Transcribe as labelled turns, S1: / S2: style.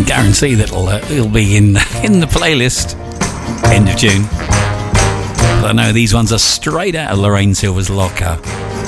S1: can guarantee that it'll be in the playlist end of June. But I know these ones are straight out of Lorraine Silver's locker.